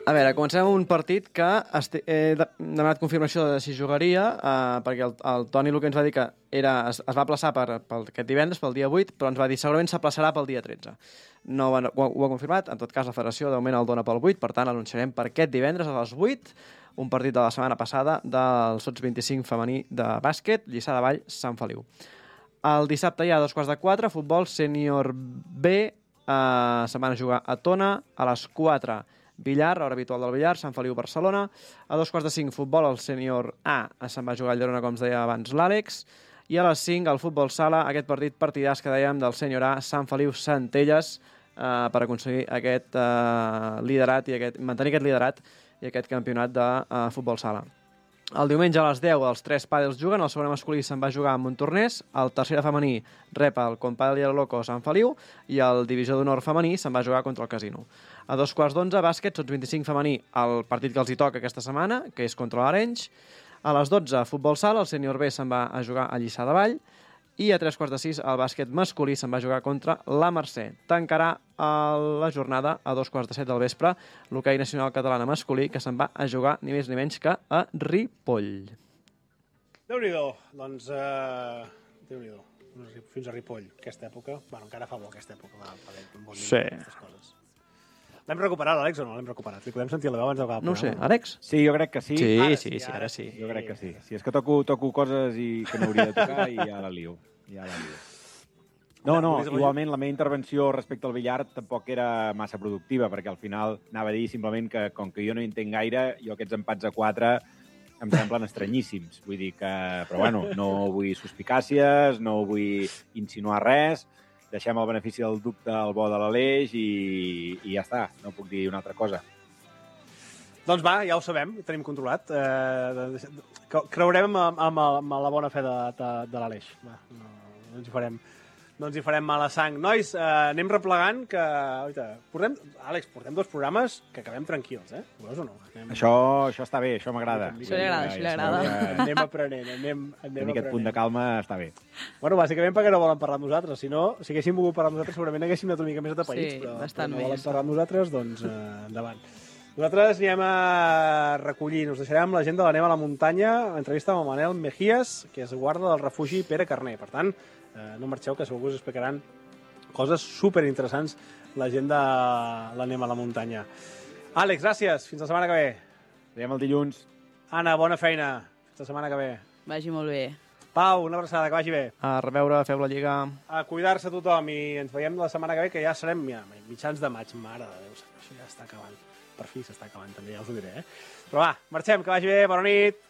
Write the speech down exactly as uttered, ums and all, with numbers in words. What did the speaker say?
A veure, comencem amb un partit que he demanat confirmació de si jugaria, eh, perquè el, el Toni el que ens va dir que era, es, es va aplaçar per, per aquest divendres, pel dia vuit, però ens va dir segurament s'aplaçarà pel dia tretze. No ho, ho, ho ha confirmat, en tot cas la federació de moment el dona pel vuit, per tant l'anunciarem per aquest divendres a les vuit, un partit de la setmana passada del Sots vint-i-cinc femení de bàsquet, Lliçà de Vall, Sant Feliu. El dissabte hi ha dos quarts de quatre, futbol sènior B, eh, se'n van a jugar a Tona, a les quatre billar, hora habitual del billar, Sant Feliu-Barcelona. A dos quarts de cinc, futbol, el sènior A, se'n va jugar a Llerona, com es deia abans, l'Àlex. I a les cinc, el futbol sala, aquest partit partidàs que dèiem del sènior A, Sant Feliu-Centelles, eh, per aconseguir aquest eh, liderat i aquest, mantenir aquest liderat i aquest campionat de eh, futbol sala. El diumenge a les deu els tres pàdels juguen, el segon masculí se'n va jugar a Montornès, el tercer femení rep el Compàdel i el Loco a Sant Feliu i el divisió d'honor femení se'n va jugar contra el Casino. A dos quarts d'onze, bàsquet, Sots vint-i-cinc femení, el partit que els hi toca aquesta setmana, que és contra l'Arenys. A les dotze, futbol sala, el sènior B se'n va a jugar a Lliçà de Vall. I a tres quarts de sis, el bàsquet masculí se'n va jugar contra la Mercè. Tancarà la jornada a dos quarts de set del vespre l'hoquei nacional catalana masculí, que se'n va a jugar ni més ni menys que a Ripoll. Déu-n'hi-do, doncs... Uh, Déu-n'hi-do, fins a Ripoll, aquesta època. Bueno, encara fa bo aquesta època. Va, va, va, sí. Coses. L'hem recuperat, l'Àlex, o no l'hem recuperat? Li podem sentir la veu abans de acabar el No ho sé, programa. Àlex? Sí, jo crec que sí. Sí, Ara sí, sí, sí, ara sí. Jo crec que sí. Sí, és que toco, toco coses i que no hauria de tocar i ja la lio. Ja la lio. No, no, igualment la meva intervenció respecte al billar tampoc era massa productiva, perquè al final anava a dir simplement que, com que jo no hi entenc gaire, jo aquests empats a quatre em semblen estranyíssims. Vull dir que... Però bueno, no vull suspicàcies, no vull insinuar res, deixem el benefici del dubte al bo de l'Aleix i, i ja està, no puc dir una altra cosa. Doncs va, ja ho sabem, ho tenim controlat. Eh, creurem amb, amb, amb la bona fe de, de, de l'Aleix. Va, no, no ens hi farem... No ens hi farem mala sang. Nois, eh, anem replegant que... Oita, portem, Àlex, portem dos programes que acabem tranquils, eh? Ho veus o no? Anem... Això, això està bé, això m'agrada. Això li agrada, això li agrada. Que... Anem aprenent, anem, anem Tenir aquest punt de calma està bé. Bueno, bàsicament perquè no volen parlar amb nosaltres. Si no, si haguéssim volgut parlar amb nosaltres, segurament haguéssim anat una mica més atapeïts, Sí, però, bastant però no volen més. parlar amb nosaltres, doncs eh, endavant. Nosaltres anirem a recollir, us deixarem la gent de l'Anem a la muntanya, entrevista amb el Manel Mejías, que és guarda del refugi Pere Carner. Per tant, eh, no marxeu, que segur que us explicaran coses superinteressants la gent de l'Anem a la muntanya. Àlex, gràcies. Fins la setmana que ve. Veiem el dilluns. Anna, bona feina. Fins la setmana que ve. Vagi molt bé. Pau, una abraçada, que vagi bé. A reveure, feu la lliga. A cuidar-se tothom i ens veiem la setmana que ve, que ja serem ja, mitjans de maig. Mare de Déu, això ja està acabant. Per fi s'està acabant, també, ja us ho diré, eh? Però va, marxem, que vagi bé, bona nit.